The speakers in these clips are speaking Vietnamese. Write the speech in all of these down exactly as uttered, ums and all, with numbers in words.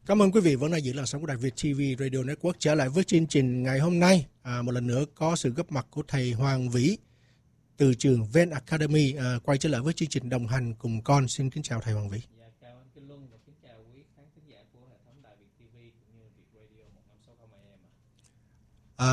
Cảm ơn quý vị vẫn đang giữ làn sóng của Đài Việt ti vi Radio Network. Trở lại với chương trình ngày hôm nay, à, một lần nữa có sự góp mặt của thầy Hoàng Vĩ từ trường Ven Academy, à, quay trở lại với chương trình đồng hành cùng con. Xin kính chào thầy Hoàng Vĩ. Dạ, chào anh Kinh Luân và kính chào quý khán thính giả của hệ thống Đài Việt ti vi cũng như Việt Radio một năm sáu không a em ạ. À,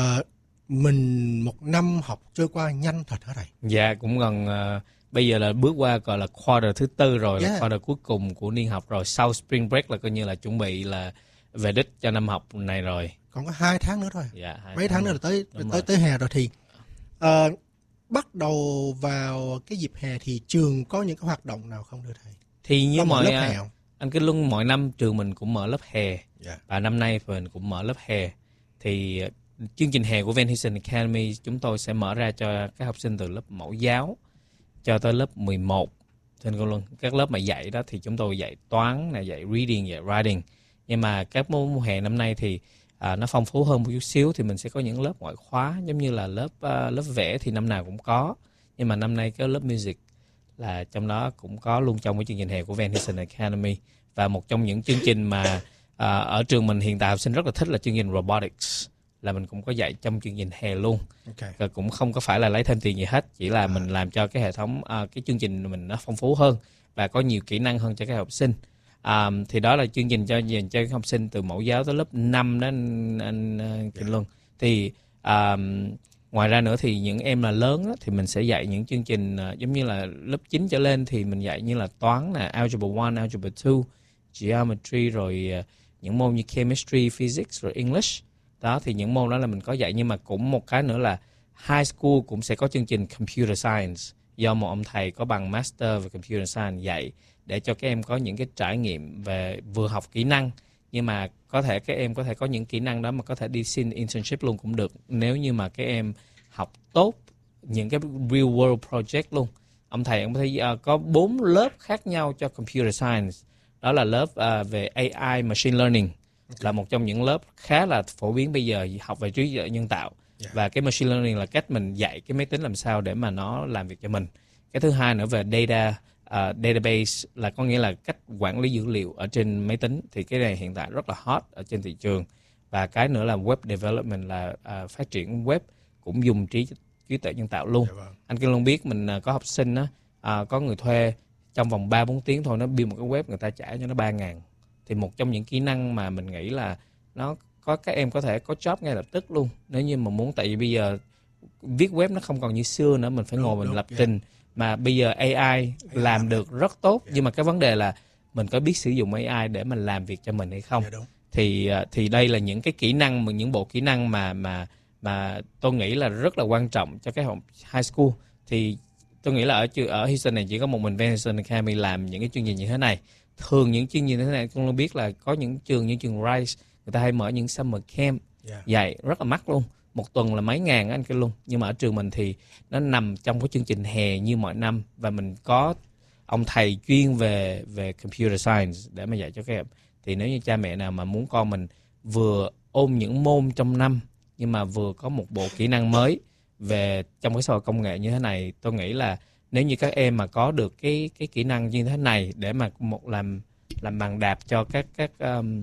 mình một năm học trôi qua nhanh thật hả thầy? Dạ, cũng gần uh, bây giờ là bước qua gọi là quarter thứ tư rồi, yeah. là quarter cuối cùng của niên học rồi. Sau spring break là coi như là chuẩn bị là về đích cho năm học này rồi. Còn có hai tháng nữa thôi. Dạ, mấy tháng, tháng nữa là tới tới rồi. tới hè rồi thì uh, bắt đầu vào cái dịp hè thì trường có những cái hoạt động nào không thưa thầy? Thì như mọi anh Kinh Luân, mọi năm trường mình cũng mở lớp hè, yeah. và năm nay mình cũng mở lớp hè. Thì chương trình hè của Van Heusen Academy chúng tôi sẽ mở ra cho các học sinh từ lớp mẫu giáo cho tới lớp mười một. Trên Kinh Luân, các lớp mà dạy đó thì chúng tôi dạy toán, là dạy reading, dạy writing. Nhưng mà các môn hè năm nay thì à, nó phong phú hơn một chút xíu, thì mình sẽ có những lớp ngoại khóa, giống như là lớp uh, lớp vẽ thì năm nào cũng có. Nhưng mà năm nay cái lớp music là trong đó cũng có luôn trong cái chương trình hè của Van Heusen Academy. Và một trong những chương trình mà à, ở trường mình hiện tại học sinh rất là thích là chương trình robotics, là mình cũng có dạy trong chương trình hè luôn. Okay. Và cũng không có phải là lấy thêm tiền gì hết, chỉ là à. mình làm cho cái hệ thống à, cái chương trình mình nó phong phú hơn và có nhiều kỹ năng hơn cho các học sinh. À, thì đó là chương trình cho dành cho các học sinh từ mẫu giáo tới lớp năm đó anh, anh, anh Kinh Luân. Thì à, ngoài ra nữa thì những em là lớn đó, thì mình sẽ dạy những chương trình uh, giống như là lớp chín trở lên thì mình dạy như là toán, là Algebra one, Algebra two, Geometry, rồi uh, những môn như Chemistry, Physics, rồi English. Đó thì những môn đó là mình có dạy. Nhưng mà cũng một cái nữa là high school cũng sẽ có chương trình Computer Science do một ông thầy có bằng Master về Computer Science dạy, để cho các em có những cái trải nghiệm về vừa học kỹ năng, nhưng mà có thể các em có thể có những kỹ năng đó mà có thể đi xin internship luôn cũng được, nếu như mà các em học tốt những cái real world project luôn. Ông thầy ông thấy uh, có bốn lớp khác nhau cho Computer Science. Đó là lớp uh, về a i Machine Learning, okay. là một trong những lớp khá là phổ biến bây giờ, học về trí tuệ nhân tạo. Yeah. Và cái Machine Learning là cách mình dạy cái máy tính làm sao để mà nó làm việc cho mình. Cái thứ hai nữa về data uh, database, là có nghĩa là cách quản lý dữ liệu ở trên máy tính. Thì cái này hiện tại rất là hot ở trên thị trường. Và cái nữa là web development, là uh, phát triển web cũng dùng trí trí tuệ nhân tạo luôn. Yeah, vâng. Anh Kinh Long biết mình uh, có học sinh á, uh, có người thuê trong vòng ba bốn tiếng thôi nó build một cái web, người ta trả cho nó ba ngàn. Thì một trong những kỹ năng mà mình nghĩ là nó có các em có thể có job ngay lập tức luôn, nếu như mà muốn. Tại vì bây giờ viết web nó không còn như xưa nữa, mình phải đúng, ngồi mình đúng, lập yeah. trình. Mà bây giờ a i làm được rất tốt, yeah. nhưng mà cái vấn đề là mình có biết sử dụng a i để mình làm việc cho mình hay không. Yeah, đúng. Thì thì đây là những cái kỹ năng, mà những bộ kỹ năng mà mà mà tôi nghĩ là rất là quan trọng cho cái học high school. Thì tôi nghĩ là ở ở Houston này chỉ có một mình Van Heusen Academy làm những cái chương trình như thế này. Thường những chương trình như thế này con luôn biết là có những trường như trường Rice, người ta hay mở những summer camp yeah. dạy rất là mắc luôn, một tuần là mấy ngàn anh kia luôn. Nhưng mà ở trường mình thì nó nằm trong cái chương trình hè như mọi năm, và mình có ông thầy chuyên về về computer science để mà dạy cho các em. Thì nếu như cha mẹ nào mà muốn con mình vừa ôm những môn trong năm, nhưng mà vừa có một bộ kỹ năng mới về trong cái xã hội công nghệ như thế này, tôi nghĩ là nếu như các em mà có được cái cái kỹ năng như thế này để mà một làm làm bàn đạp cho các các um,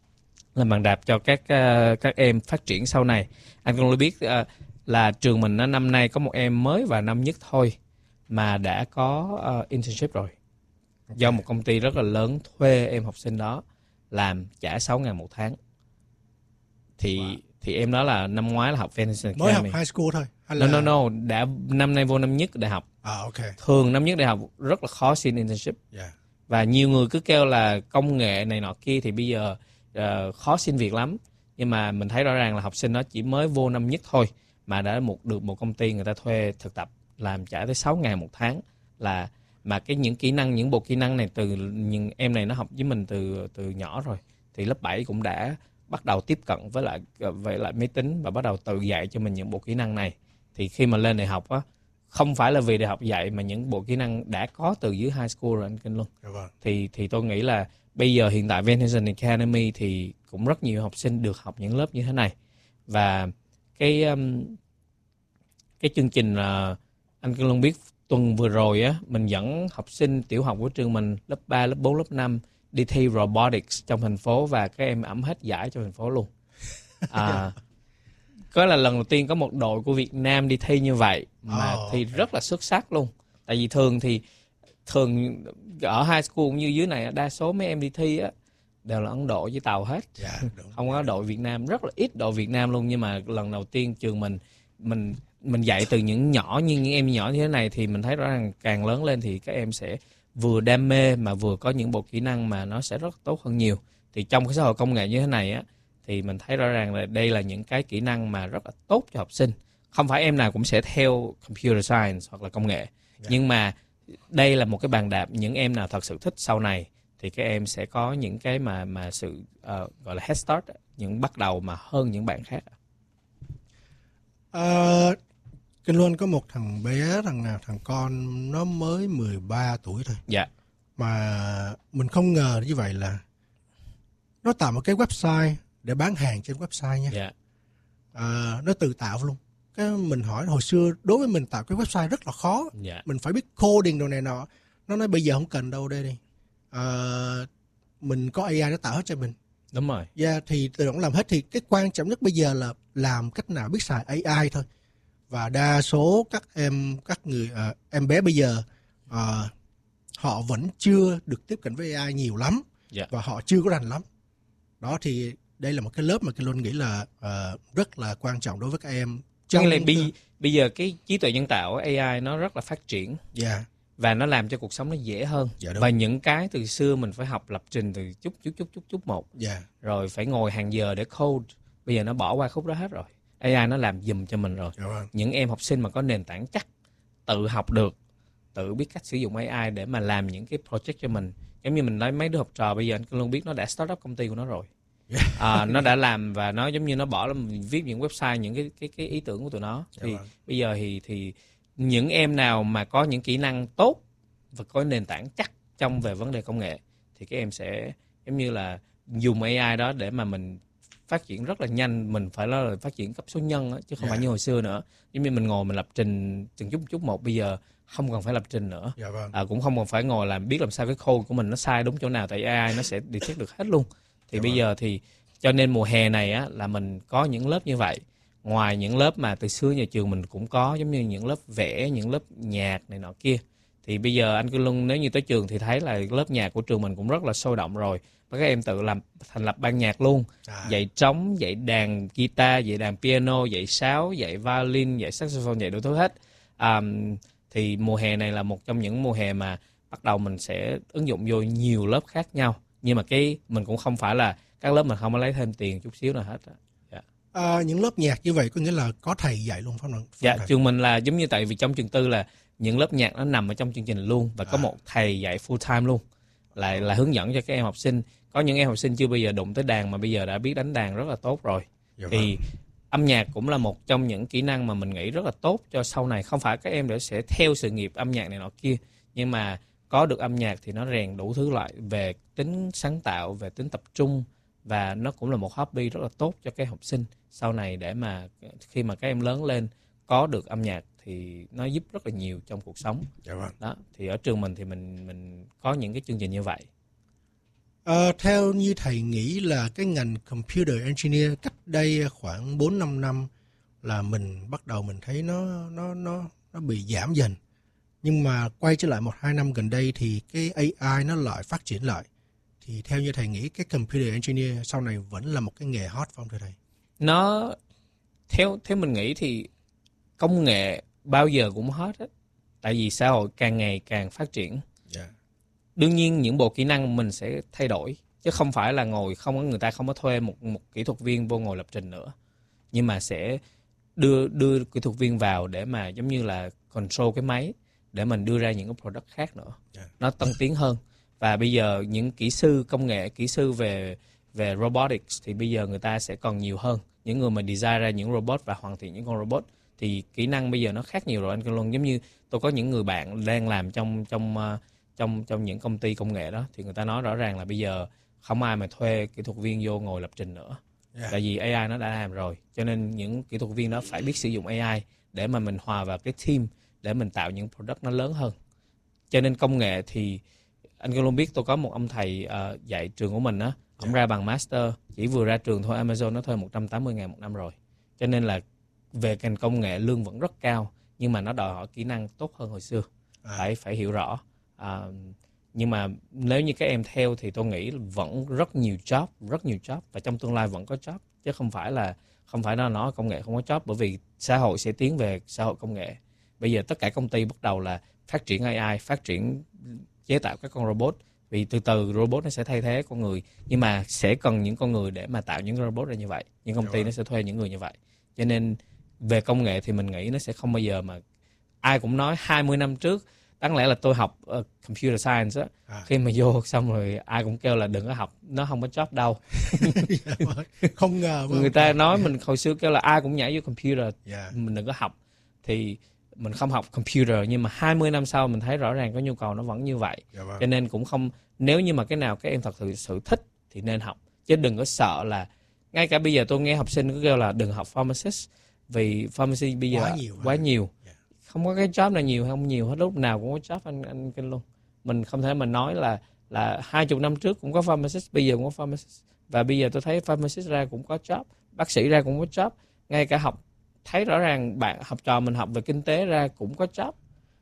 làm bàn đạp cho các uh, các em phát triển sau này. Anh cũng biết uh, là trường mình nó năm nay có một em mới vào năm nhất thôi mà đã có uh, internship rồi. Okay. Do một công ty rất là lớn thuê em học sinh đó làm, trả sáu ngàn một tháng. Thì wow. thì em đó là năm ngoái là học Van Heusen Academy. Mới học high school thôi? Hay là... No, no, no. Đã năm nay vô năm nhất đại học. À, okay. Thường năm nhất đại học rất là khó xin internship. Yeah. Và nhiều người cứ kêu là công nghệ này nọ kia thì bây giờ uh, khó xin việc lắm. Nhưng mà mình thấy rõ ràng là học sinh đó chỉ mới vô năm nhất thôi mà đã một được một công ty người ta thuê thực tập làm trả tới sáu ngàn một tháng. Là mà cái những kỹ năng, những bộ kỹ năng này từ những em này nó học với mình từ từ nhỏ rồi. Thì lớp bảy cũng đã bắt đầu tiếp cận với lại với lại máy tính và bắt đầu tự dạy cho mình những bộ kỹ năng này. Thì khi mà lên đại học á, không phải là vì đại học dạy mà những bộ kỹ năng đã có từ dưới high school rồi anh Kinh Luân. Vâng. Thì thì tôi nghĩ là bây giờ hiện tại Van Heusen Academy thì cũng rất nhiều học sinh được học những lớp như thế này. Và cái um, cái chương trình uh, anh Kinh Luân biết tuần vừa rồi á, mình dẫn học sinh tiểu học của trường mình lớp ba, lớp bốn, lớp năm đi thi robotics trong thành phố và các em ẵm hết giải trong thành phố luôn. À, có là lần đầu tiên có một đội của Việt Nam đi thi như vậy mà oh, thi okay. rất là xuất sắc luôn. Tại vì thường thì thường ở high school cũng như dưới này đa số mấy em đi thi á đều là Ấn Độ với Tàu hết. Yeah, không có đội Việt Nam, rất là ít đội Việt Nam luôn. Nhưng mà lần đầu tiên trường mình mình mình dạy từ những nhỏ như những em nhỏ như thế này thì mình thấy rõ ràng càng lớn lên thì các em sẽ vừa đam mê mà vừa có những bộ kỹ năng mà nó sẽ rất tốt hơn nhiều. Thì trong cái xã hội công nghệ như thế này á thì mình thấy rõ ràng là đây là những cái kỹ năng mà rất là tốt cho học sinh. Không phải em nào cũng sẽ theo computer science hoặc là công nghệ. Yeah. Nhưng mà đây là một cái bàn đạp, những em nào thật sự thích sau này thì các em sẽ có những cái mà mà sự uh, gọi là head start, những bắt đầu mà hơn những bạn khác. Uh, Kinh Luân có một thằng bé, thằng nào thằng con nó mới mười ba tuổi thôi. Dạ. Mà mình không ngờ như vậy là nó tạo một cái website để bán hàng trên website nha. Dạ. Uh, nó tự tạo luôn. Cái mình hỏi hồi xưa đối với mình tạo cái website rất là khó. Dạ. Mình phải biết coding đồ này nọ. Nó nói bây giờ không cần đâu đây đi. Uh, mình có a i nó tạo hết cho mình. Đúng rồi. Dạ, yeah, thì tự động làm hết. Thì cái quan trọng nhất bây giờ là làm cách nào biết xài a i thôi. Và đa số các em các người uh, em bé bây giờ uh, họ vẫn chưa được tiếp cận với a i nhiều lắm. Yeah. Và họ chưa có rành lắm. Đó thì đây là một cái lớp mà Kinh Luân nghĩ là uh, rất là quan trọng đối với các em. Trong là bây, bây giờ cái trí tuệ nhân tạo a i nó rất là phát triển. Yeah. Và nó làm cho cuộc sống nó dễ hơn. Dạ, và những cái từ xưa mình phải học lập trình từ chút chút chút chút chút một. Yeah. Rồi phải ngồi hàng giờ để code. Bây giờ nó bỏ qua khúc đó hết rồi. a i nó làm giùm cho mình rồi. Dạ vâng. Những em học sinh mà có nền tảng chắc, tự học được, tự biết cách sử dụng a i để mà làm những cái project cho mình. Giống như mình nói mấy đứa học trò bây giờ anh luôn biết nó đã start up công ty của nó rồi. À, nó đã làm và nó giống như nó bỏ mình viết những website, những cái cái cái ý tưởng của tụi nó. Thì vâng. bây giờ thì thì những em nào mà có những kỹ năng tốt và có nền tảng chắc trong về vấn đề công nghệ thì các em sẽ giống như là dùng a i đó để mà mình phát triển rất là nhanh. Mình phải là phát triển cấp số nhân đó, chứ không yeah. phải như hồi xưa nữa. Giống như mình ngồi mình lập trình từng chút chút một, bây giờ không cần phải lập trình nữa. Yeah, vâng. À, cũng không còn phải ngồi làm biết làm sao cái code của mình nó sai đúng chỗ nào, tại a i nó sẽ detect được hết luôn. Thì yeah, bây vâng. giờ thì cho nên mùa hè này á là mình có những lớp như vậy. Ngoài những lớp mà từ xưa nhà trường mình cũng có, giống như những lớp vẽ, những lớp nhạc này nọ kia. Thì bây giờ anh Cư Luân nếu như tới trường thì thấy là lớp nhạc của trường mình cũng rất là sôi động rồi. Và các em tự làm thành lập ban nhạc luôn. À. Dạy trống, dạy đàn guitar, dạy đàn piano, dạy sáo, dạy violin, dạy saxophone, dạy đủ thứ hết. À, thì mùa hè này là một trong những mùa hè mà bắt đầu mình sẽ ứng dụng vô nhiều lớp khác nhau. Nhưng mà cái mình cũng không phải là các lớp mình không có lấy thêm tiền chút xíu nào hết. Dạ. À, những lớp nhạc như vậy có nghĩa là có thầy dạy luôn phải không? Dạ, thầy. Trường mình là giống như tại vì trong trường tư là những lớp nhạc nó nằm ở trong chương trình luôn và có à. một thầy dạy full time luôn, là là hướng dẫn cho các em học sinh. Có những em học sinh chưa bao giờ đụng tới đàn mà bây giờ đã biết đánh đàn rất là tốt rồi. Dạ thì vâng. Âm nhạc cũng là một trong những kỹ năng mà mình nghĩ rất là tốt cho sau này. Không phải các em để sẽ theo sự nghiệp âm nhạc này nọ kia, nhưng mà có được âm nhạc thì nó rèn đủ thứ loại về tính sáng tạo, về tính tập trung, và nó cũng là một hobby rất là tốt cho các học sinh sau này, để mà khi mà các em lớn lên có được âm nhạc thì nó giúp rất là nhiều trong cuộc sống. Dạ vâng. Đó, thì ở trường mình thì mình mình có những cái chương trình như vậy. À, theo như thầy nghĩ là cái ngành computer engineer cách đây khoảng bốn năm năm là mình bắt đầu mình thấy nó nó nó nó bị giảm dần. Nhưng mà quay trở lại một hai năm gần đây thì cái a i nó lại phát triển lại. Thì theo như thầy nghĩ cái computer engineer sau này vẫn là một cái nghề hot phải không thưa thầy? Nó theo theo mình nghĩ thì công nghệ bao giờ cũng hot hết. Tại vì xã hội càng ngày càng phát triển. Yeah. Đương nhiên những bộ kỹ năng mình sẽ thay đổi, chứ không phải là ngồi không có người ta không có thuê một một kỹ thuật viên vô ngồi lập trình nữa, nhưng mà sẽ đưa đưa kỹ thuật viên vào để mà giống như là control cái máy để mình đưa ra những cái product khác nữa. Yeah. Nó tân tiến hơn. Và bây giờ những kỹ sư công nghệ, kỹ sư về về robotics thì bây giờ người ta sẽ còn nhiều hơn. Những người mà design ra những robot và hoàn thiện những con robot thì kỹ năng bây giờ nó khác nhiều rồi anh Cân Luân. Giống như tôi có những người bạn đang làm trong trong trong trong những công ty công nghệ đó, thì người ta nói rõ ràng là bây giờ không ai mà thuê kỹ thuật viên vô ngồi lập trình nữa. Yeah. Tại vì a i nó đã làm rồi, cho nên những kỹ thuật viên đó phải biết sử dụng a i để mà mình hòa vào cái team để mình tạo những product nó lớn hơn. Cho nên công nghệ thì anh Kiên luôn biết tôi có một ông thầy uh, dạy trường của mình á, ông yeah. ra bằng master, chỉ vừa ra trường thôi, Amazon nó thuê một trăm tám mươi ngàn một năm rồi. Cho nên là về ngành công nghệ lương vẫn rất cao, nhưng mà nó đòi hỏi kỹ năng tốt hơn hồi xưa, à. phải phải hiểu rõ. À, nhưng mà nếu như các em theo thì tôi nghĩ vẫn rất nhiều job, rất nhiều job, và trong tương lai vẫn có job, chứ không phải là không phải nó nói công nghệ không có job, bởi vì xã hội sẽ tiến về xã hội công nghệ. Bây giờ tất cả công ty bắt đầu là phát triển a i, phát triển chế tạo các con robot, vì từ từ robot nó sẽ thay thế con người, nhưng mà sẽ cần những con người để mà tạo những robot ra như vậy. Những công ty nó sẽ thuê những người như vậy. Cho nên về công nghệ thì mình nghĩ nó sẽ không bao giờ mà ai cũng nói hai mươi năm trước, đáng lẽ là tôi học uh, computer science á, à. Khi mà vô xong rồi ai cũng kêu là đừng có học, nó không có job đâu. Không ngờ người ta nói mình hồi xưa kêu là ai cũng nhảy vô computer, yeah. mình đừng có học. Thì mình không học computer, nhưng mà hai mươi năm sau mình thấy rõ ràng có nhu cầu nó vẫn như vậy. Yeah, vâng. Cho nên cũng không, nếu như mà cái nào các em thật sự, sự thích thì nên học, chứ đừng có sợ là, ngay cả bây giờ tôi nghe học sinh cứ kêu là đừng học pharmacist, vì pharmacy bây giờ quá nhiều, quá nhiều. Yeah. Không có cái job nào nhiều hay không nhiều hết, lúc nào cũng có job anh anh kinh luôn. Mình không thể mình nói là là hai chục năm trước cũng có pharmacist, bây giờ cũng có pharmacist, và bây giờ tôi thấy pharmacist ra cũng có job, bác sĩ ra cũng có job, ngay cả học thấy rõ ràng bạn học trò mình học về kinh tế ra cũng có job.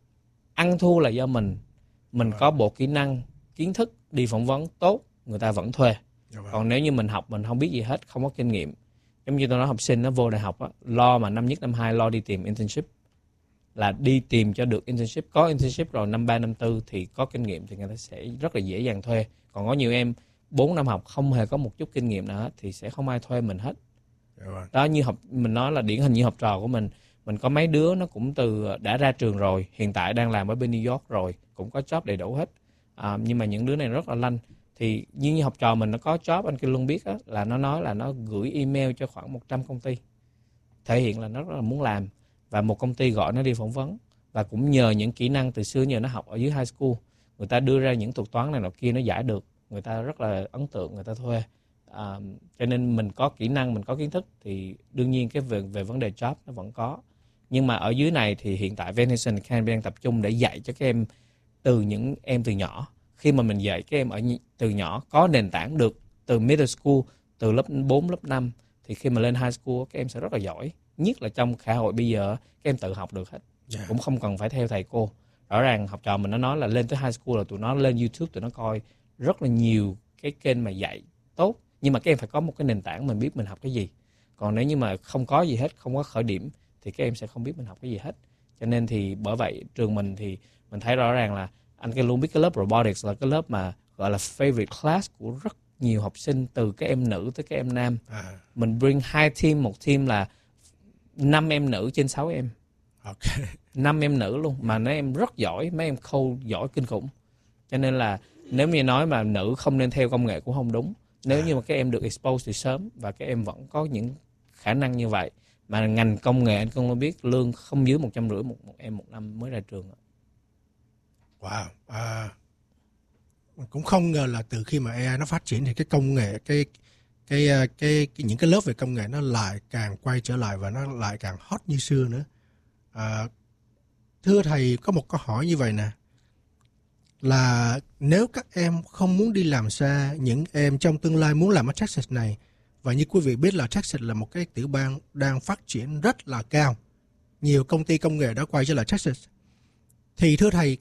Ăn thua là do mình mình có bộ kỹ năng, kiến thức, đi phỏng vấn tốt, người ta vẫn thuê. Còn nếu như mình học mình không biết gì hết, không có kinh nghiệm, giống như tôi nói học sinh nó vô đại học á, lo mà năm nhất năm hai lo đi tìm internship, là đi tìm cho được internship, có internship rồi năm ba năm tư thì có kinh nghiệm thì người ta sẽ rất là dễ dàng thuê. Còn có nhiều em bốn năm học không hề có một chút kinh nghiệm nào hết thì sẽ không ai thuê mình hết. Đó, như học mình nói là điển hình như học trò của mình, mình có mấy đứa nó cũng từ đã ra trường rồi, hiện tại đang làm ở bên New York rồi, cũng có job đầy đủ hết. À, nhưng mà những đứa này rất là lanh. Thì như, như học trò mình nó có job, anh kia luôn biết á, là nó nói là nó gửi email cho khoảng một trăm công ty, thể hiện là nó rất là muốn làm, và một công ty gọi nó đi phỏng vấn, và cũng nhờ những kỹ năng từ xưa nhờ nó học ở dưới high school, người ta đưa ra những thuật toán này nọ kia nó giải được, người ta rất là ấn tượng, người ta thuê. À, cho nên mình có kỹ năng, mình có kiến thức thì đương nhiên cái về, về vấn đề job nó vẫn có. Nhưng mà ở dưới này thì hiện tại Van Heusen Academy đang tập trung để dạy cho các em, từ những em từ nhỏ. Khi mà mình dạy các em ở từ nhỏ có nền tảng được từ middle school, từ lớp bốn, lớp năm, thì khi mà lên high school các em sẽ rất là giỏi. Nhất là trong xã hội bây giờ các em tự học được hết, yeah. cũng không cần phải theo thầy cô. Rõ ràng học trò mình nó nói là lên tới high school là tụi nó lên YouTube, tụi nó coi rất là nhiều cái kênh mà dạy tốt. Nhưng mà các em phải có một cái nền tảng mình biết mình học cái gì. Còn nếu như mà không có gì hết, không có khởi điểm thì các em sẽ không biết mình học cái gì hết. Cho nên thì bởi vậy trường mình thì mình thấy rõ ràng là anh cái luôn biết cái lớp robotics là cái lớp mà gọi là favorite class của rất nhiều học sinh, từ các em nữ tới các em nam. À. Mình bring hai team, một team là năm em nữ trên sáu em. Okay. năm em nữ luôn, mà mấy em rất giỏi, mấy em code giỏi kinh khủng. Cho nên là nếu như nói mà nữ không nên theo công nghệ cũng không đúng. Nếu à. như mà các em được expose từ sớm và các em vẫn có những khả năng như vậy, mà ngành công nghệ anh không biết lương không dưới một trăm rưỡi một, một em một năm mới ra trường. Wow, à, cũng không ngờ là từ khi mà a i nó phát triển thì cái công nghệ, cái cái cái, cái, cái những cái lớp về công nghệ nó lại càng quay trở lại và nó lại càng hot như xưa nữa. À, thưa thầy, có một câu hỏi như vậy nè, là nếu các em không muốn đi làm xa, những em trong tương lai muốn làm ở Texas này, và như quý vị biết là Texas là một cái tiểu bang đang phát triển rất là cao, nhiều công ty công nghệ đã quay trở lại Texas, thì thưa thầy,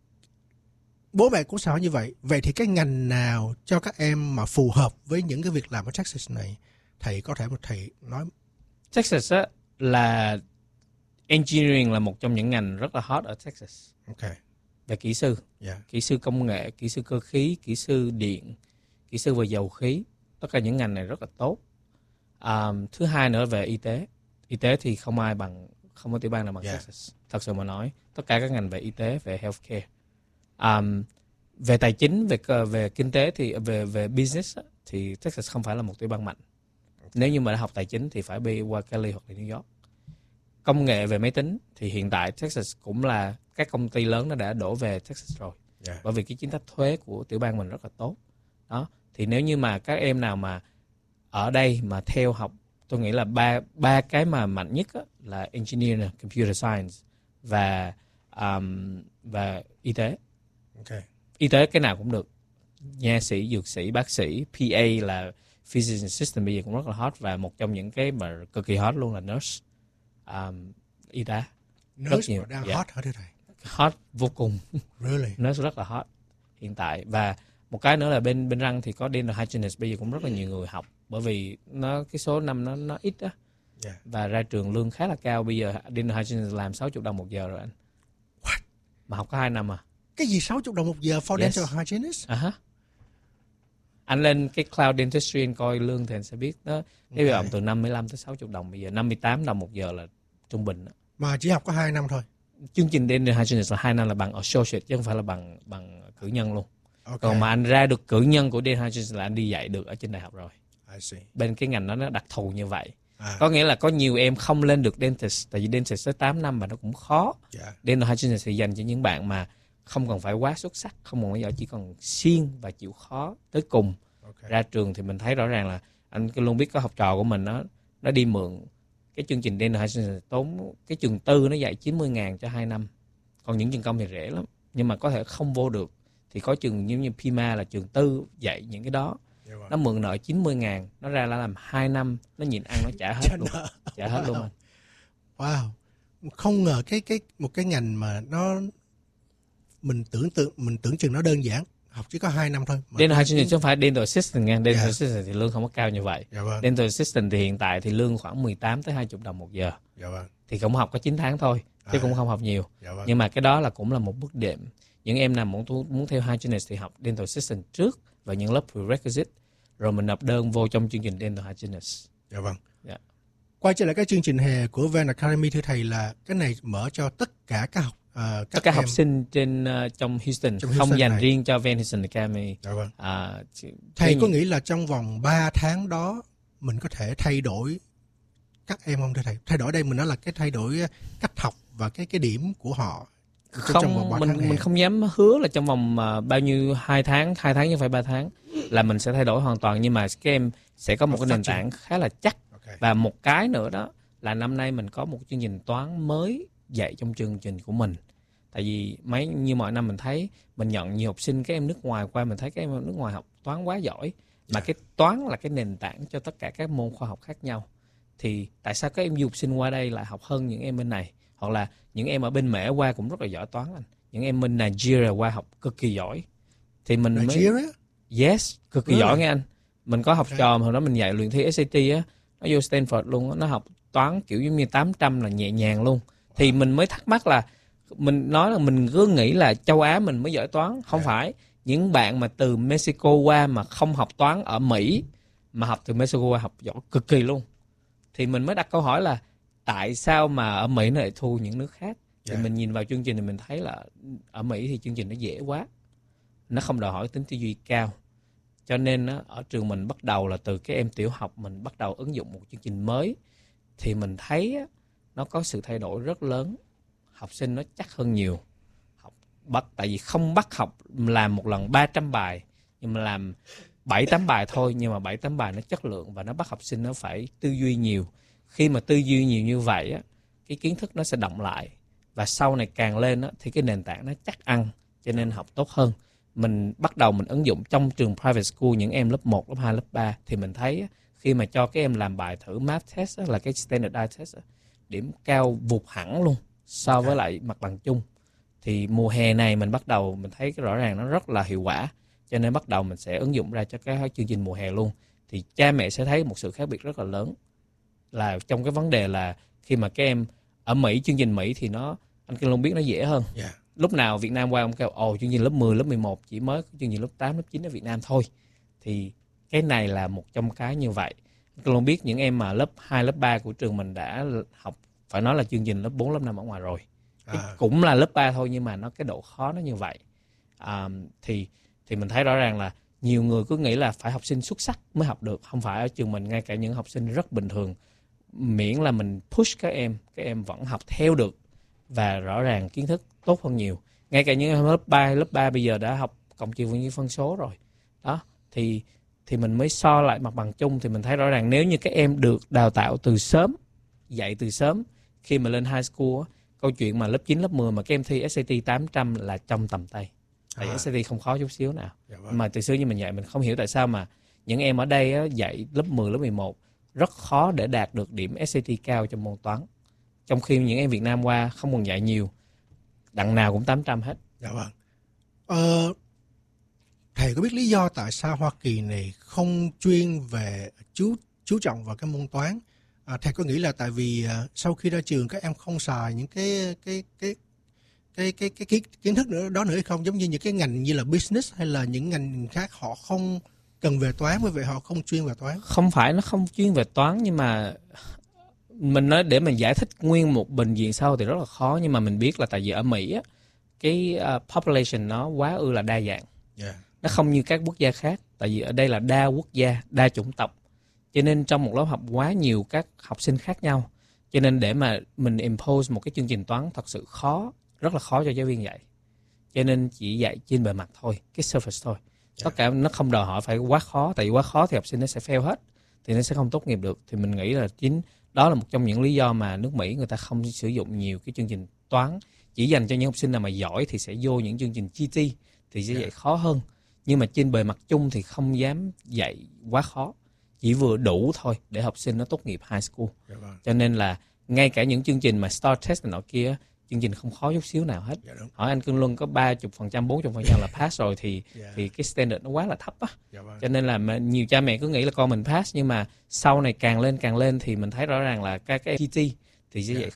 bố mẹ cũng sợ như vậy, vậy thì cái ngành nào cho các em mà phù hợp với những cái việc làm ở Texas này, thầy có thể một thầy nói? Texas á, là engineering là một trong những ngành rất là hot ở Texas. Okay. Về kỹ sư, yeah. kỹ sư công nghệ, kỹ sư cơ khí, kỹ sư điện, kỹ sư về dầu khí, tất cả những ngành này rất là tốt. À, thứ hai nữa về y tế, y tế thì không ai bằng, không có tiểu bang nào bằng yeah. Texas. Thật sự mà nói, tất cả các ngành về y tế, về healthcare. Um, về tài chính, về về kinh tế thì về về business thì Texas không phải là một tiểu bang mạnh. Okay. Nếu như mà đã học tài chính thì phải đi qua Cali hoặc là New York. Công nghệ về máy tính thì hiện tại Texas cũng là các công ty lớn nó đã đổ về Texas rồi. Yeah. Bởi vì cái chính sách thuế của tiểu bang mình rất là tốt. Đó, thì nếu như mà các em nào mà ở đây mà theo học, tôi nghĩ là ba ba cái mà mạnh nhất á, là engineer, computer science và um, và y tế. Okay. y tế cái nào cũng được. Nha sĩ, dược sĩ, bác sĩ, pê a là physician assistant bây giờ cũng rất là hot, và một trong những cái mà cực kỳ hot luôn là nurse, um, y tá. Nurse đang yeah. hot hả thưa thầy? Hot vô cùng. Really? Nurse rất là hot hiện tại. Và một cái nữa là bên bên răng thì có dental hygienist bây giờ cũng rất là nhiều người học, bởi vì nó cái số năm nó nó ít á. Yeah. Và ra trường lương khá là cao. Bây giờ dental hygienist làm sáu mươi đồng một giờ rồi anh. What? Mà học có hai năm à. Cái gì sáu mươi đồng một giờ for yes. dental hygienist? Uh-huh. Anh lên cái Cloud Dentistry anh coi lương thì anh sẽ biết đó. Cái okay. từ năm mươi lăm tới sáu mươi đồng, bây giờ năm mươi tám đồng một giờ là trung bình đó. Mà chỉ học có hai năm thôi. Chương trình dental hygienist là hai năm là bằng associate chứ không phải là bằng bằng cử nhân luôn. Okay. Còn mà anh ra được cử nhân của dental hygienist là anh đi dạy được ở trên đại học rồi. I see. Bên cái ngành đó nó đặc thù như vậy. À. Có nghĩa là có nhiều em không lên được dentist, tại vì dentist tới tám năm mà nó cũng khó. Yeah. Dental hygienist thì dành cho những bạn mà không cần phải quá xuất sắc, không cần phải giỏi, chỉ còn siêng và chịu khó tới cùng. Okay. Ra trường thì mình thấy rõ ràng là anh luôn biết có học trò của mình nó nó đi mượn cái chương trình dental hygienist, tốn cái trường tư nó dạy chín mươi ngàn cho hai năm. Còn những trường công thì rẻ lắm, nhưng mà có thể không vô được. Thì có trường như, như pê em a là trường tư dạy những cái đó. Yeah, right. Nó mượn nợ chín mươi ngàn, nó ra là làm hai năm, nó nhịn ăn nó trả hết luôn. Trả hết wow. luôn anh. Wow. Không ngờ cái cái một cái ngành mà nó mình tưởng tượng mình tưởng chừng nó đơn giản, học chỉ có hai năm thôi. Dental hygienist chứ không phải dental assistant nha. Dental yeah. assistant thì lương không có cao như vậy. Yeah, vâng. Dental assistant thì hiện tại thì lương khoảng mười tám tới hai mươi đồng một giờ. Yeah, vâng. Thì cũng học có chín tháng thôi, chứ à, cũng không học nhiều. Yeah, vâng. Nhưng mà cái đó là cũng là một bước đệm. Những em nào muốn muốn theo hygienist thì học dental assistant trước và những lớp prerequisite, rồi mình nộp đơn vô trong chương trình dental hygienist. Dạ vâng. Yeah. Quay trở lại cái chương trình hè của Ven Academy thưa thầy, là cái này mở cho tất cả các học uh, các, tất cả em... học sinh trên uh, trong Houston, trong không Houston dành này. Riêng cho Van Houston Academy. Dạ vâng. Uh, thầy có nghĩ là trong vòng ba tháng đó mình có thể thay đổi các em không thưa thầy? Thay đổi đây mình nói là cái thay đổi cách học và cái cái điểm của họ. Không, mình mình không dám hứa là trong vòng uh, bao nhiêu hai tháng, hai tháng chứ không phải ba tháng là mình sẽ thay đổi hoàn toàn, nhưng mà các em sẽ có một cái nền tảng khá là chắc. Okay. Và một cái nữa đó là năm nay mình có một chương trình toán mới dạy trong chương trình của mình. Tại vì mấy như mọi năm mình thấy mình nhận nhiều học sinh các em nước ngoài qua, mình thấy các em nước ngoài học toán quá giỏi, mà yeah. cái toán là cái nền tảng cho tất cả các môn khoa học khác nhau. Thì tại sao các em du học sinh qua đây lại học hơn những em bên này? Hoặc là những em ở bên Mễ qua cũng rất là giỏi toán anh. Những em bên Nigeria qua học cực kỳ giỏi. Thì mình Nigeria? mới... Yes, cực kỳ really? giỏi nghe anh. Mình có học okay. trò mà hồi đó mình dạy luyện thi ét a tê á, nó vô Stanford luôn á, nó học toán kiểu giống như tám trăm là nhẹ nhàng luôn. Wow. Thì mình mới thắc mắc là mình nói là mình cứ nghĩ là châu Á mình mới giỏi toán, không yeah. phải. Những bạn mà từ Mexico qua mà không học toán ở Mỹ mà học từ Mexico qua học giỏi cực kỳ luôn. Thì mình mới đặt câu hỏi là tại sao mà ở Mỹ nó lại thua những nước khác? Thì yeah. mình nhìn vào chương trình thì mình thấy là ở Mỹ thì chương trình nó dễ quá, nó không đòi hỏi tính tư duy cao. Cho nên á, ở trường mình bắt đầu là từ cái em tiểu học mình bắt đầu ứng dụng một chương trình mới, thì mình thấy á, nó có sự thay đổi rất lớn. Học sinh nó chắc hơn nhiều. Học bắt tại vì không bắt học làm một lần ba trăm bài, nhưng mà làm bảy tám bài thôi, nhưng mà bảy tám bài nó chất lượng và nó bắt học sinh nó phải tư duy nhiều. Khi mà tư duy nhiều như vậy á, cái kiến thức nó sẽ đọng lại, và sau này càng lên á, thì cái nền tảng nó chắc ăn, cho nên học tốt hơn. Mình bắt đầu mình ứng dụng trong trường private school, những em lớp một, lớp hai, lớp ba, thì mình thấy á, khi mà cho các em làm bài thử math test á, là cái standardized test á, điểm cao vụt hẳn luôn so okay. với lại mặt bằng chung. Thì mùa hè này mình bắt đầu mình thấy cái rõ ràng nó rất là hiệu quả, cho nên bắt đầu mình sẽ ứng dụng ra cho các chương trình mùa hè luôn. Thì cha mẹ sẽ thấy một sự khác biệt rất là lớn, là trong cái vấn đề là khi mà các em ở Mỹ, chương trình Mỹ thì nó, anh Kinh Long biết nó dễ hơn. Yeah. Lúc nào Việt Nam qua ông kêu ồ chương trình lớp mười, lớp mười một chỉ mới có chương trình lớp tám, lớp chín ở Việt Nam thôi. Thì cái này là một trong cái như vậy. Anh Kinh Long biết những em mà lớp hai, lớp ba của trường mình đã học, phải nói là chương trình lớp bốn, lớp năm ở ngoài rồi. À. Cũng là lớp ba thôi, nhưng mà nó cái độ khó nó như vậy. À, thì thì mình thấy rõ ràng là nhiều người cứ nghĩ là phải học sinh xuất sắc mới học được. Không phải, ở trường mình ngay cả những học sinh rất bình thường, miễn là mình push các em, các em vẫn học theo được và rõ ràng kiến thức tốt hơn nhiều. Ngay cả những em lớp ba, lớp ba bây giờ đã học cộng trừ với phân số rồi. Đó, thì thì mình mới so lại mặt bằng chung, thì mình thấy rõ ràng nếu như các em được đào tạo từ sớm, dạy từ sớm, khi mà lên high school, câu chuyện mà lớp chín, lớp mười mà các em thi ét a tê tám trăm là trong tầm tay. Tại À. ét a tê không khó chút xíu nào. Dạ vâng. Mà từ xưa như mình dạy, mình không hiểu tại sao mà những em ở đây á, dạy lớp mười, lớp mười một rất khó để đạt được điểm ét a tê cao trong môn toán. Trong khi những em Việt Nam qua không còn dạy nhiều, đằng nào cũng tám trăm hết. Dạ vâng. Ờ, thầy có biết lý do tại sao Hoa Kỳ này không chuyên về chú chú trọng vào cái môn toán? À, thầy có nghĩ là tại vì à, sau khi ra trường các em không xài những cái cái cái cái cái cái, cái kiến thức nữa đó nữa hay không, giống như những cái ngành như là business hay là những ngành khác họ không cần về toán, bởi vậy họ không chuyên về toán? Không phải nó không chuyên về toán, nhưng mà mình nói để mình giải thích nguyên một bệnh viện sau thì rất là khó. Nhưng mà mình biết là tại vì ở Mỹ á, cái uh, population nó quá ư là đa dạng. Yeah. Nó không như các quốc gia khác. Tại vì ở đây là đa quốc gia, đa chủng tộc. Cho nên trong một lớp học quá nhiều các học sinh khác nhau. Cho nên để mà mình impose một cái chương trình toán thật sự khó, rất là khó cho giáo viên dạy. Cho nên chỉ dạy trên bề mặt thôi, cái surface thôi. Tất cả nó không đòi hỏi phải quá khó. Tại vì quá khó thì học sinh nó sẽ fail hết, thì nó sẽ không tốt nghiệp được. Thì mình nghĩ là chính đó là một trong những lý do mà nước Mỹ người ta không sử dụng nhiều cái chương trình toán. Chỉ dành cho những học sinh nào mà giỏi thì sẽ vô những chương trình giê tê thì sẽ dạy khó hơn. Nhưng mà trên bề mặt chung thì không dám dạy quá khó, chỉ vừa đủ thôi để học sinh nó tốt nghiệp high school. Dạ vâng. Cho nên là ngay cả những chương trình mà Star Test này nọ kia, chương trình không khó chút xíu nào hết. Dạ đúng. Hỏi anh Cương Luân có ba mươi phần trăm, bốn mươi phần trăm là pass rồi thì Dạ. thì cái standard nó quá là thấp á. Dạ vâng. Cho nên là mà nhiều cha mẹ cứ nghĩ là con mình pass, nhưng mà sau này càng lên càng lên thì mình thấy rõ ràng là các cái giê tê thì sẽ Dạ. dạy